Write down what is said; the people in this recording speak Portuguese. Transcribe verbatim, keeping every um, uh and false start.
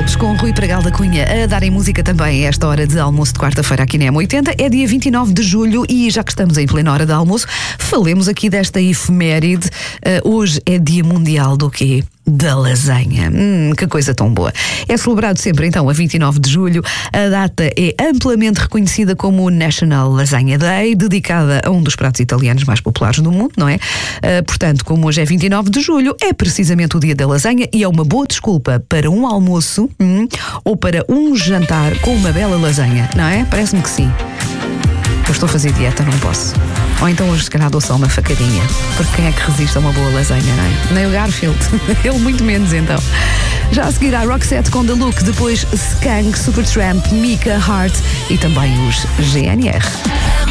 Alpes com Rui Pragal da Cunha a darem música também a esta hora de almoço de quarta-feira aqui na M oitenta. É dia vinte e nove de julho e já que estamos em plena hora de almoço, falemos aqui desta efeméride. Uh, hoje é dia mundial do quê? Da lasanha. Hum, que coisa tão boa. É celebrado sempre então a vinte e nove de julho. A data é amplamente reconhecida como o National Lasagna Day, dedicada a um dos pratos italianos mais populares do mundo, não é? Uh, portanto, como hoje é vinte e nove de julho, é precisamente o dia da lasanha e é uma boa desculpa para um almoço hum, ou para um jantar com uma bela lasanha, não é? Parece-me que sim. Eu estou a fazer dieta, não posso. Ou então hoje se calhar dou só uma facadinha. Porque quem é que resiste a uma boa lasanha, não é? Nem o Garfield. Ele muito menos então. Já a seguir a Roxette com The Look, depois Skank, Supertramp, Mika, Heart e também os G N R.